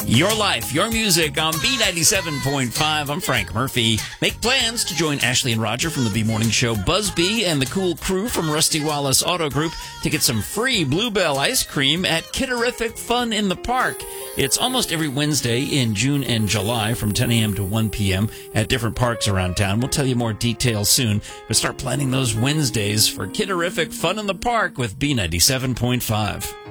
Your life, your music on B97.5. I'm Frank Murphy. Make plans to join Ashley and Roger from the B Morning Show, Buzz B, and the cool crew from Rusty Wallace Auto Group to get some free Bluebell ice cream at Kitterific Fun in the Park. It's almost every Wednesday in June and July from 10 a.m. to 1 p.m. at different parks around town. We'll tell you more details soon, but start planning those Wednesdays for Kitterific Fun in the Park with B97.5.